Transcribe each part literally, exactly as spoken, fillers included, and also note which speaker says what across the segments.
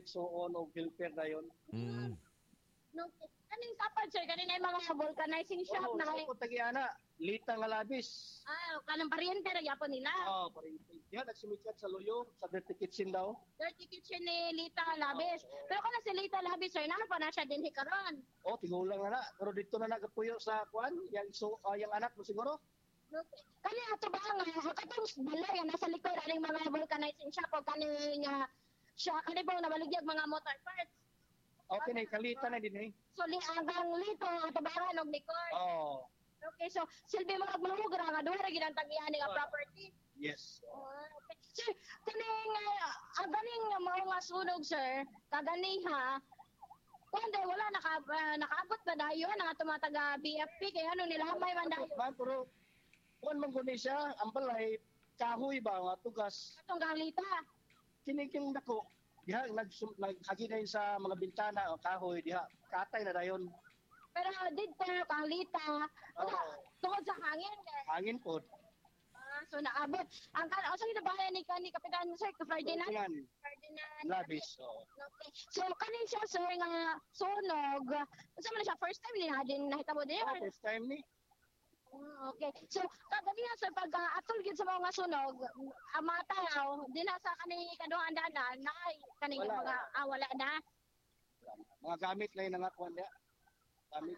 Speaker 1: igsuon og helper dayon.
Speaker 2: Mm.
Speaker 3: No, kaning kapag sir, kanina yung mga vulcanizing shop
Speaker 1: Oo,
Speaker 3: na
Speaker 1: sa ko tagiana, lita nga labis.
Speaker 3: ah, kanang paryente ra gyapon nila.
Speaker 1: Oh, parinti. Diha nagsumikat sa Loyo, sa Dirty Kitchen daw.
Speaker 3: Dirty kitchen ni Lita Labis. Pero kana si Lita Labis sir, na pa na siya din karon.
Speaker 1: Oh, tigulang na na. Pero dito na nagapuyo sa kwan, yang so uh, yang anak mo siguro.
Speaker 3: Okay. Kani ato ba nga katong balay nga nasa likod aning mga vulcanizing shop o kani nga siya kani ba nabaligya mga motor parts.
Speaker 1: Okay na kalita na din eh.
Speaker 3: So li agang lito ato ba nga og likod.
Speaker 1: Oh,
Speaker 3: Okay, so silbi mga mahugra nga duha ra gid ang tagihan nga property.
Speaker 1: yes.
Speaker 3: Ah, okay. Sir, kaning uh, ang ganing nga mga nga sunog sir, kaganiha kundi wala naka uh, nakaabot ba dayon ang ato mga taga B F P kay ano nila may man dayon.
Speaker 1: Man pero kung man guni siya, ang balay kahoy ba nga tugas.
Speaker 3: Atong galita.
Speaker 1: Kini king dako. Diha nag naghaginay sa mga bintana o kahoy diha. Katay na dayon.
Speaker 3: Pero dito kalita wala
Speaker 1: Oh,
Speaker 3: tungod sa hangin. Eh.
Speaker 1: hangin pod.
Speaker 3: Ah, so naabot. Ang kan sa ginabayan ni kanhi Kapitan Sir Ferdinand.
Speaker 1: Yan,
Speaker 3: Ferdinand.
Speaker 1: labis. Oh.
Speaker 3: Okay. So kanin siya sir nga sunog. Unsa man siya first time ni na din nahitabo din.
Speaker 1: Oh, first time ni.
Speaker 3: Ah, okay. So, kagabihan sa pagka atol gid sa mga sunog, ang mga tao, di na sa kani kaduhang danan, na kani
Speaker 1: Wala.
Speaker 3: mga ah, wala na.
Speaker 1: Mga gamit na yung nangakuan niya. Gamit.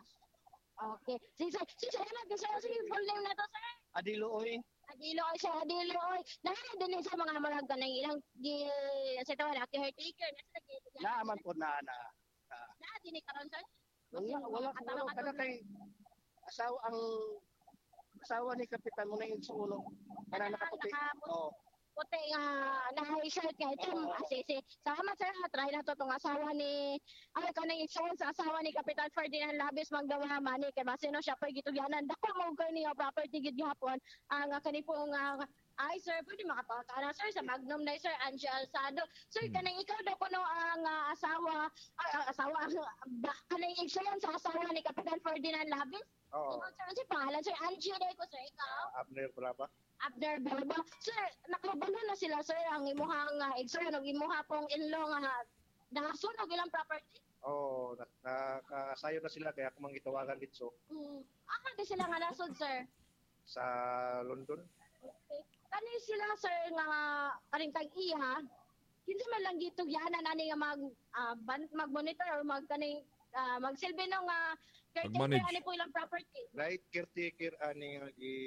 Speaker 3: Okay. Sige, sir. Sige, sir. Sige, sir. Sige, full name na to, sir.
Speaker 1: Adilo oy.
Speaker 3: Adilo, oy, sir. Adilo, oy. Nahara din sa mga mga ganang ilang di sa tawa na caretaker. Nasa lagi.
Speaker 1: Naaman po na na. na
Speaker 3: Na, din karon, sir.
Speaker 1: wala wala wala kada kay asawa ang asawa ni kapitan mo na yung sulo. Kana nakaputi. Oh.
Speaker 3: Puti nga na-shirt kay Tim Asisi. Salamat sir, try na to tong asawa ni ay kanang insurance sa asawa ni Kapitan Ferdinand Labis magdawa mani kay basino siya pa gitugyanan dako mo kani nga property gid gihapon ang uh, kani po nga ay sir pwede makapaka na sir sa Magnum na sir Angel Alsado. Sir
Speaker 2: Hmm.
Speaker 3: kanang ikaw daw kuno ang uh, asawa ay, uh, asawa ba, kanang insurance sa asawa ni Kapitan Ferdinand Labis.
Speaker 1: Oo.
Speaker 3: Ikaw, sir, si pangalan sir Angel ko sir ikaw.
Speaker 1: Abner Brava.
Speaker 3: Abner Balba. Sir, nakabalo na sila, sir, ang imuhang uh, extra, nung imuha pong inlaw nga nasunog ilang property.
Speaker 4: Oo, oh, nakasayo na sila kaya ako mang itawagan dito
Speaker 3: Mm. Aka di sila nga nasod, sir.
Speaker 4: sa London.
Speaker 3: Okay. Kani sila, sir, nga karing tag-iya, hindi man lang gito yanan ani nga mag ah, ban- mag-monitor or mag kaning ah, magsilbi nung uh, caretaker
Speaker 2: Mag-manage.
Speaker 3: ani po ilang property.
Speaker 4: Light caretaker ani nga gi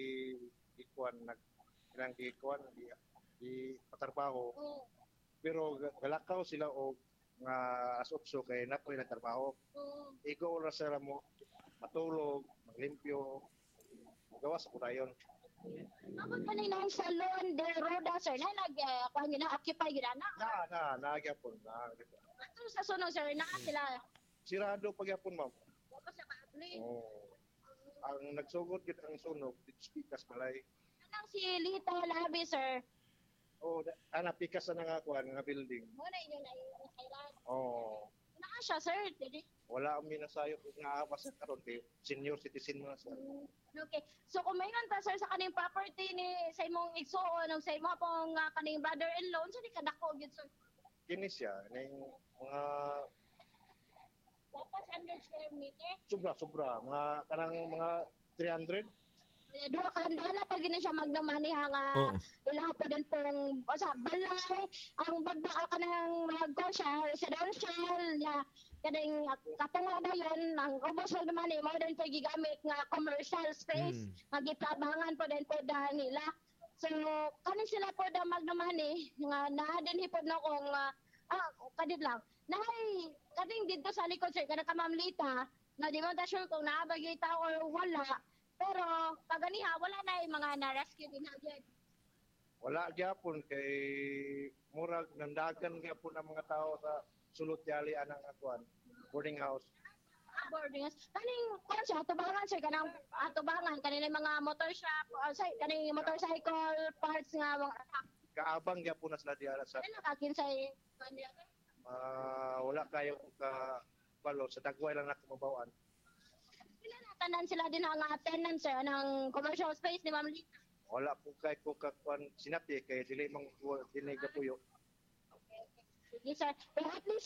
Speaker 4: ikuan nag ilang ikuan di di patrabaho
Speaker 3: Mm.
Speaker 4: pero ga- galakaw sila og nga as opso kay nato ila trabaho.
Speaker 3: Mm.
Speaker 4: Igo ra sila mo matulog, maglimpyo, gawas ko dayon.
Speaker 3: Abot kani nang salon de Roda, sir, na nag uh, kuha nila occupy gid ana.
Speaker 4: Na na nagyapon na.
Speaker 3: Ato sa sunod, sir, na sila
Speaker 4: Sirado pagyapon ma'am.
Speaker 3: Wala sa kaabli.
Speaker 4: Oh. Ang nagsugod gid ang sunog dito pikas balay.
Speaker 3: Anang si Lita Labi, sir.
Speaker 4: Oh, da- ana pikas na nga kuan nga building.
Speaker 3: Muna inyo na yung kailan.
Speaker 4: Oh.
Speaker 3: Naa siya, sir. Dili.
Speaker 4: Wala ang minasayo nga basta karon kay senior citizen na sa.
Speaker 3: Okay. So, kung may ta, sir, sa kaning property ni sa imong igsuon o sa imong pong uh, kaning brother-in-law, unsa di kadako gyud, sir?
Speaker 4: Kini siya ning mga
Speaker 3: Dapat one hundred square meter.
Speaker 4: sobra sobra mga kanang mga three hundred.
Speaker 3: Duha ka handala pag gina siya magdamani nga
Speaker 2: Oo.
Speaker 3: ilaha pa din pong o sa balay ang bagba ka nang magko siya residential na kading katunga na yun ang ubos na naman mo din pa gigamit nga commercial space
Speaker 2: Mm.
Speaker 3: nga giplabangan po din po da nila so kani sila po da magdamani nga naa din hipod na kung ah ah, kadid lang nahay kading dito sa likod sir kada ka mamlita na di mo ta sure kung naabagay tao or wala pero paganiha wala na yung mga na-rescue din agad.
Speaker 4: Wala gyapon kay murag nandagan gyapon ang mga tao sa sulod yali anang akuan boarding house.
Speaker 3: Ah, boarding house. Kaning kung siya atubangan sir kanang atubangan kanina mga motor shop o say kaning motorcycle parts nga mga
Speaker 4: Kaabang gyapon na sila diara sa
Speaker 3: ano kakin sa kanila.
Speaker 4: ah, wala kayo ka balo sa dagway lang ako mabawan.
Speaker 3: Sila natanan sila din ang attendant sir ng commercial space ni Ma'am Lita.
Speaker 4: Wala po kay ko kakuan sinati kay dili mang dili gapuyo.
Speaker 3: Sige sir. Pero at least